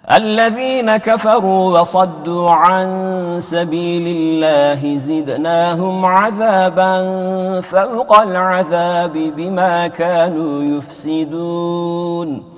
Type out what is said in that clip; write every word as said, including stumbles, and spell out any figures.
الذين كفروا وصدوا عن سبيل الله زدناهم عذابا فوق العذاب بما كانوا يفسدون